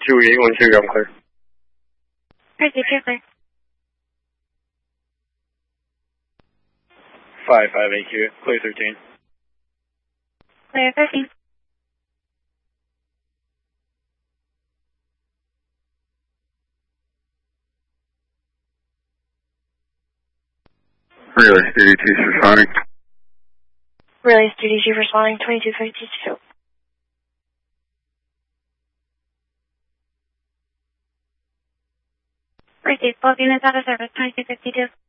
221 ground clear. Receive, you're clear. 55AQ, clear 13. Clear 13. Relay Studio Chief responding. Relay Studio Chief responding 2252. Receive, both units out of service 2252.